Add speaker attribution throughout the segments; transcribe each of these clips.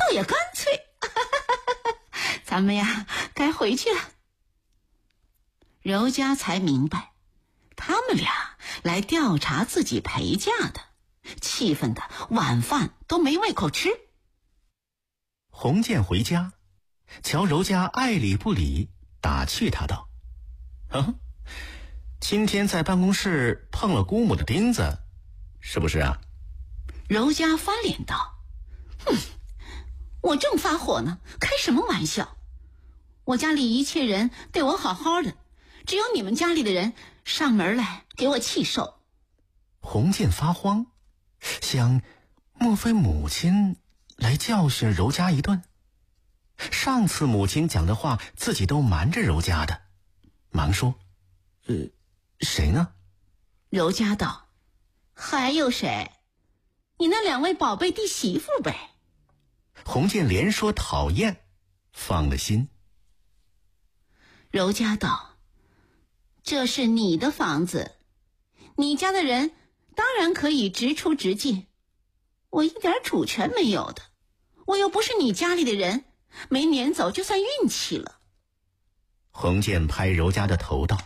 Speaker 1: 这也干脆。咱们呀，该回去了。柔嘉才明白，他们俩来调查自己陪嫁的，气愤的晚饭都没胃口吃。
Speaker 2: 洪建回家，瞧柔嘉爱理不理，打趣他道：今天在办公室碰了姑母的钉子，是不是啊？
Speaker 1: 柔嘉翻脸道：我正发火呢，开什么玩笑？我家里一切人对我好好的，只有你们家里的人上门来给我气受。
Speaker 2: 洪建发慌，想莫非母亲来教训柔嘉一顿？上次母亲讲的话自己都瞒着柔嘉的，忙说：谁呢？
Speaker 1: 柔嘉道：还有谁？你那2位宝贝弟媳妇呗。
Speaker 2: 洪建连说讨厌，放了心。
Speaker 1: 柔嘉道：这是你的房子，你家的人当然可以直出直进，我一点主权没有的，我又不是你家里的人，没撵走就算运气了。
Speaker 2: 洪建拍柔嘉的头道：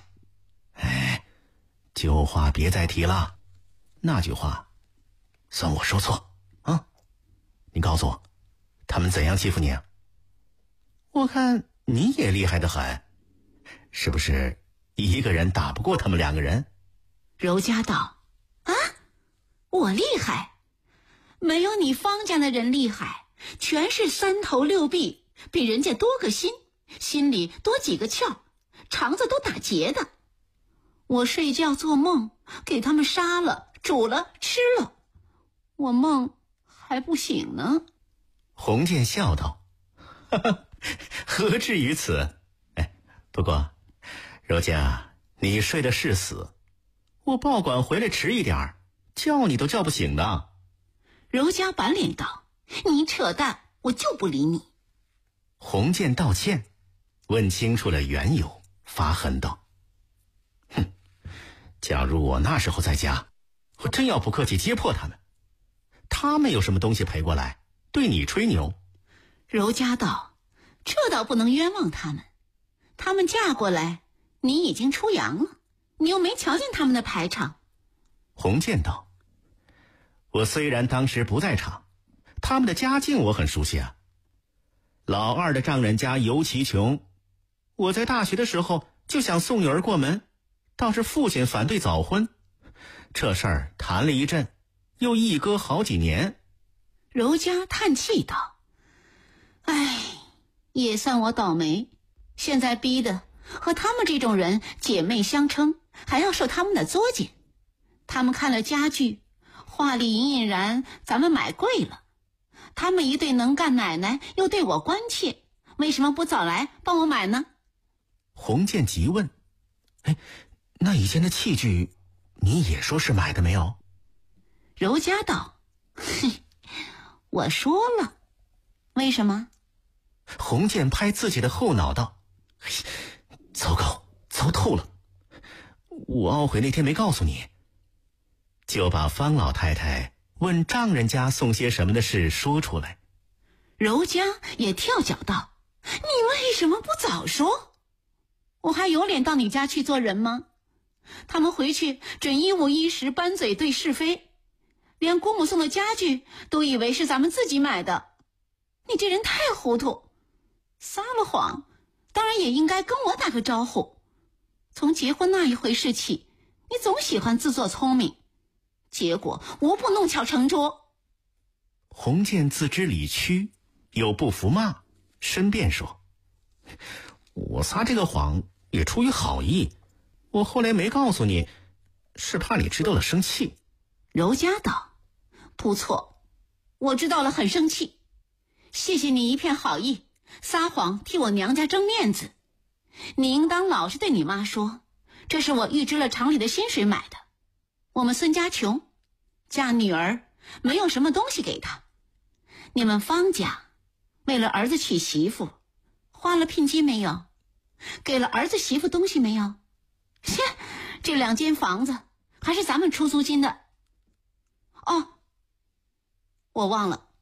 Speaker 2: 旧话别再提了，那句话算我说错啊！你告诉我，他们怎样欺负你啊？我看你也厉害得很，是不是一个人打不过他们2个人？
Speaker 1: 柔嘉道：我厉害？没有你方家的人厉害，全是3头6臂，比人家多个心，心里多几个窍，肠子都打结的。我睡觉做梦，给他们杀了、煮了、吃了，我梦还不醒呢。
Speaker 2: 洪建笑道：何至于此？不过柔嘉，你睡的是死，我报管回来迟一点，叫你都叫不醒的。
Speaker 1: 柔嘉板脸道：你扯淡，我就不理你。
Speaker 2: 洪建道歉，问清楚了缘由，发狠道：假如我那时候在家，我真要不客气揭破他们，他们有什么东西赔过来，对你吹牛。
Speaker 1: 柔嘉道：这倒不能冤枉他们，他们嫁过来，你已经出洋了，你又没瞧见他们的排场。
Speaker 2: 洪建道：我虽然当时不在场，他们的家境我很熟悉啊。老二的丈人家尤其穷，我在大学的时候就想送女儿过门，倒是父亲反对早婚，这事儿谈了一阵，又一搁好几年。
Speaker 1: 柔嘉叹气道：也算我倒霉，现在逼得和他们这种人姐妹相称，还要受他们的作践。他们看了家具，画里隐隐然咱们买贵了，他们一对能干奶奶又对我关切，为什么不早来帮我买呢？
Speaker 2: 洪建急问：那以前的器具你也说是买的没有？
Speaker 1: 柔嘉道：我说了。为什么？
Speaker 2: 洪建拍自己的后脑道：糟糕，糟透了，我懊悔那天没告诉你，就把方老太太问丈人家送些什么的事说出来。
Speaker 1: 柔嘉也跳脚道：你为什么不早说？我还有脸到你家去做人吗？他们回去准一五一十搬嘴对是非，连姑母送的家具都以为是咱们自己买的。你这人太糊涂，撒了谎当然也应该跟我打个招呼。从结婚那一回事起，你总喜欢自作聪明，结果无不弄巧成拙。
Speaker 2: 洪建自知理屈，又不服骂，申辩说：我撒这个谎也出于好意，我后来没告诉你，是怕你知道了生气。
Speaker 1: 柔嘉道：不错，我知道了，很生气，谢谢你一片好意，撒谎替我娘家争面子。你应当老实对你妈说，这是我预支了厂里的薪水买的。我们孙家穷，嫁女儿没有什么东西给她。你们方家为了儿子娶媳妇，花了聘金没有？给了儿子媳妇东西没有？这2间房子还是咱们出租金的。哦，我忘了，